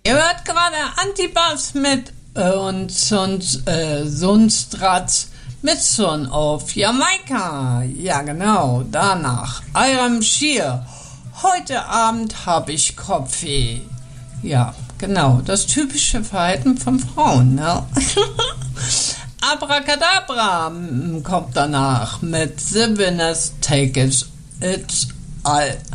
Ihr hört gerade Antibass mit und Sundstratz mit Son auf Jamaika. Ja genau, danach Iram Shear. Heute Abend habe ich Kopfweh. Ja, genau, das typische Verhalten von Frauen, ne? Abracadabra kommt danach mit The Winners Take It All.